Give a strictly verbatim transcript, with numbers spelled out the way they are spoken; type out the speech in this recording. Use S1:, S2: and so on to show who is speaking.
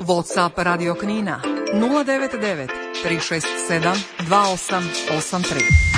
S1: WhatsApp Radio Knina nula devet devet tri šest sedam dva osam osam tri.